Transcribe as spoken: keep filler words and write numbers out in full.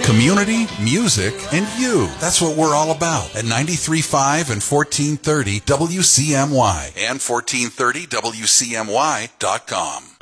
Community, music, and you. That's what we're all about at ninety-three point five and fourteen thirty W C M Y and fourteen thirty W C M Y dot com.